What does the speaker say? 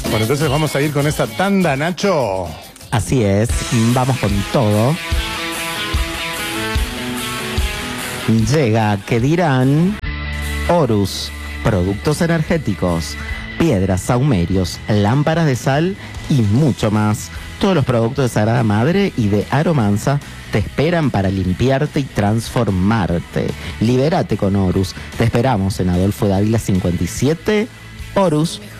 Bueno, entonces vamos a ir con esta tanda, Nacho. Así es, vamos con todo. Llega, ¿qué dirán? Horus, productos energéticos, piedras, saumerios, lámparas de sal y mucho más. Todos los productos de Sagrada Madre y de Aromanza te esperan para limpiarte y transformarte. Libérate con Horus. Te esperamos en Adolfo Dávila 57, Horus.